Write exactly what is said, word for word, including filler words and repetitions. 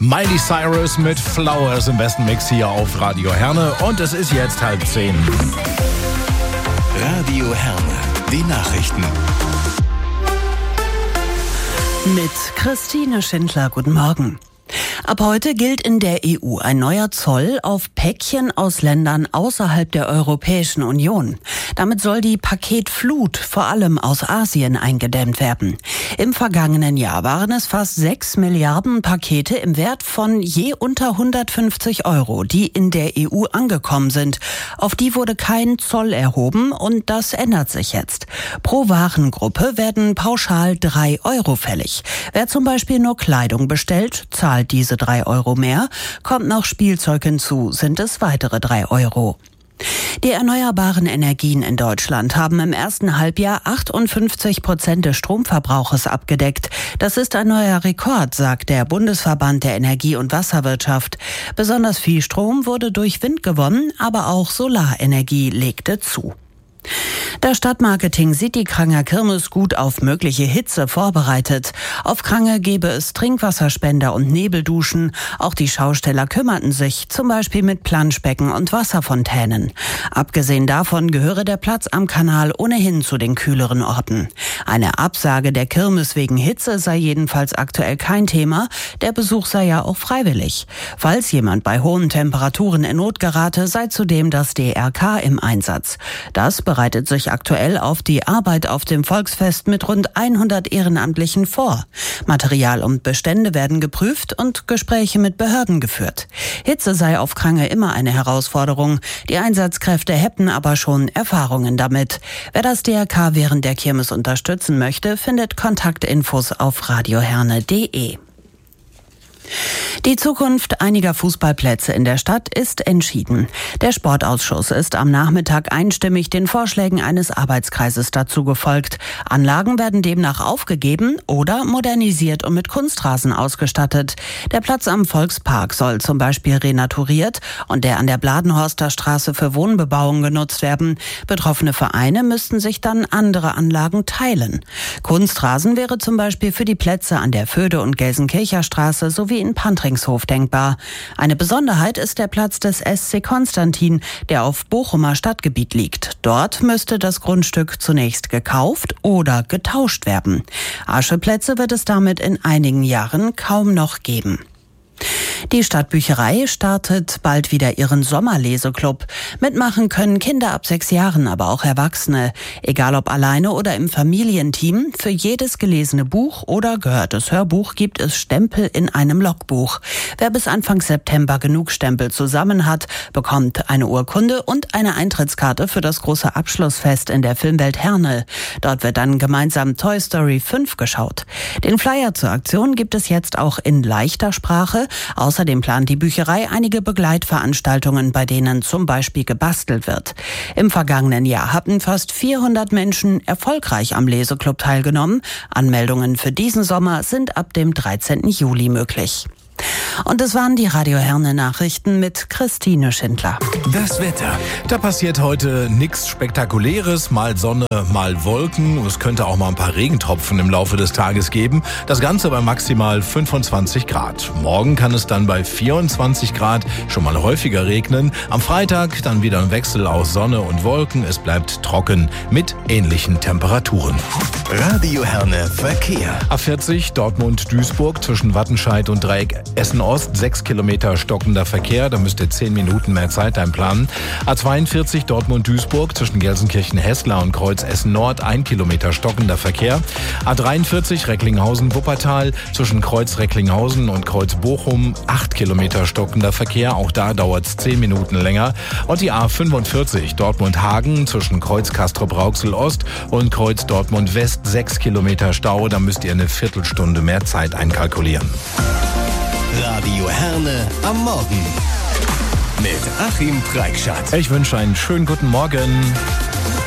Miley Cyrus mit Flowers im besten Mix hier auf Radio Herne. Und es ist jetzt halb zehn. Radio Herne, die Nachrichten. Mit Christine Schindler, guten Morgen. Ab heute gilt in der E U ein neuer Zoll auf Päckchen aus Ländern außerhalb der Europäischen Union. Damit soll die Paketflut vor allem aus Asien eingedämmt werden. Im vergangenen Jahr waren es fast sechs Milliarden Pakete im Wert von je unter hundertfünfzig Euro, die in der E U angekommen sind. Auf die wurde kein Zoll erhoben und das ändert sich jetzt. Pro Warengruppe werden pauschal drei Euro fällig. Wer zum Beispiel nur Kleidung bestellt, zahlt diese drei Euro mehr. Kommt noch Spielzeug hinzu, sind es weitere drei Euro. Die erneuerbaren Energien in Deutschland haben im ersten Halbjahr achtundfünfzig Prozent des Stromverbrauches abgedeckt. Das ist ein neuer Rekord, sagt der Bundesverband der Energie- und Wasserwirtschaft. Besonders viel Strom wurde durch Wind gewonnen, aber auch Solarenergie legte zu. Das Stadtmarketing sieht die Kranger Kirmes gut auf mögliche Hitze vorbereitet. Auf Krange gebe es Trinkwasserspender und Nebelduschen. Auch die Schausteller kümmerten sich, zum Beispiel mit Planschbecken und Wasserfontänen. Abgesehen davon gehöre der Platz am Kanal ohnehin zu den kühleren Orten. Eine Absage der Kirmes wegen Hitze sei jedenfalls aktuell kein Thema. Der Besuch sei ja auch freiwillig. Falls jemand bei hohen Temperaturen in Not gerate, sei zudem das D R K im Einsatz. Das bereitet sich aktuell auf die Arbeit auf dem Volksfest mit rund hundert Ehrenamtlichen vor. Material und Bestände werden geprüft und Gespräche mit Behörden geführt. Hitze sei auf Krange immer eine Herausforderung. Die Einsatzkräfte hätten aber schon Erfahrungen damit. Wer das D R K während der Kirmes unterstützen möchte, findet Kontaktinfos auf radioherne punkt de. Die Zukunft einiger Fußballplätze in der Stadt ist entschieden. Der Sportausschuss ist am Nachmittag einstimmig den Vorschlägen eines Arbeitskreises dazu gefolgt. Anlagen werden demnach aufgegeben oder modernisiert und mit Kunstrasen ausgestattet. Der Platz am Volkspark soll zum Beispiel renaturiert und der an der Bladenhorster Straße für Wohnbebauung genutzt werden. Betroffene Vereine müssten sich dann andere Anlagen teilen. Kunstrasen wäre zum Beispiel für die Plätze an der Föhde- und Gelsenkircher Straße sowie in Pantringshof denkbar. Eine Besonderheit ist der Platz des S C Konstantin, der auf Bochumer Stadtgebiet liegt. Dort müsste das Grundstück zunächst gekauft oder getauscht werden. Ascheplätze wird es damit in einigen Jahren kaum noch geben. Die Stadtbücherei startet bald wieder ihren Sommerleseklub. Mitmachen können Kinder ab sechs Jahren, aber auch Erwachsene. Egal ob alleine oder im Familienteam, für jedes gelesene Buch oder gehörtes Hörbuch gibt es Stempel in einem Logbuch. Wer bis Anfang September genug Stempel zusammen hat, bekommt eine Urkunde und eine Eintrittskarte für das große Abschlussfest in der Filmwelt Herne. Dort wird dann gemeinsam Toy Story fünf geschaut. Den Flyer zur Aktion gibt es jetzt auch in leichter Sprache. Außerdem plant die Bücherei einige Begleitveranstaltungen, bei denen zum Beispiel gebastelt wird. Im vergangenen Jahr hatten fast vierhundert Menschen erfolgreich am Leseklub teilgenommen. Anmeldungen für diesen Sommer sind ab dem dreizehnten Juli möglich. Und es waren die Radio Herne Nachrichten mit Christine Schindler. Das Wetter. Da passiert heute nichts Spektakuläres, mal Sonne, mal Wolken. Es könnte auch mal ein paar Regentropfen im Laufe des Tages geben. Das Ganze bei maximal fünfundzwanzig Grad. Morgen kann es dann bei vierundzwanzig Grad schon mal häufiger regnen. Am Freitag dann wieder ein Wechsel aus Sonne und Wolken. Es bleibt trocken mit ähnlichen Temperaturen. Radio Herne Verkehr. A vierzig Dortmund-Duisburg zwischen Wattenscheid und Dreieck Essen-Ost, sechs Kilometer stockender Verkehr, da müsst ihr zehn Minuten mehr Zeit einplanen. A zweiundvierzig Dortmund-Duisburg zwischen Gelsenkirchen-Hessler und Kreuz Essen-Nord, ein Kilometer stockender Verkehr. A dreiundvierzig Recklinghausen-Wuppertal zwischen Kreuz Recklinghausen und Kreuz Bochum, acht Kilometer stockender Verkehr, auch da dauert es zehn Minuten länger. Und die A fünfundvierzig Dortmund-Hagen zwischen Kreuz Castrop-Rauxel-Ost und Kreuz Dortmund-West, sechs Kilometer Stau, da müsst ihr eine Viertelstunde mehr Zeit einkalkulieren. Radio Herne am Morgen mit Achim Preikschat. Ich wünsche einen schönen guten Morgen.